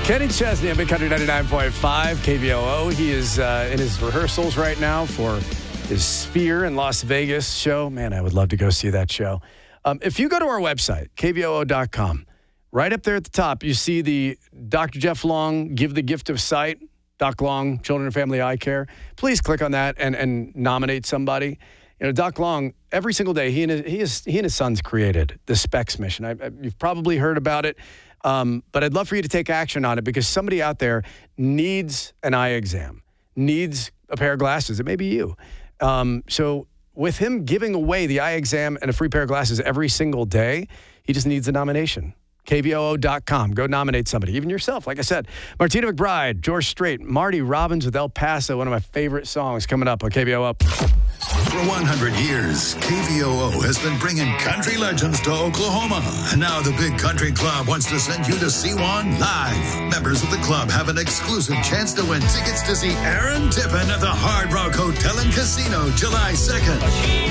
Kenny Chesney, Big Country 99.5, KVOO. He is in his rehearsals right now for his Sphere in Las Vegas show. Man, I would love to go see that show. If you go to our website, kvoo.com, right up there at the top, you see the Dr. Jeff Long Give the Gift of Sight, Doc Long, Children and Family Eye Care. Please click on that and nominate somebody. You know, Doc Long, every single day, he and his sons created the SPECS mission. You've probably heard about it. But I'd love for you to take action on it because somebody out there needs an eye exam, needs a pair of glasses. It may be you. So with him giving away the eye exam and a free pair of glasses every single day, he just needs a nomination. KVOO.com. Go nominate somebody, even yourself. Like I said, Martina McBride, George Strait, Marty Robbins with El Paso, one of my favorite songs coming up on KVOO. For 100 years, KVOO has been bringing country legends to Oklahoma. And now the Big Country Club wants to send you to see one live. Members of the club have an exclusive chance to win tickets to see Aaron Tippin at the Hard Rock Hotel and Casino July 2nd.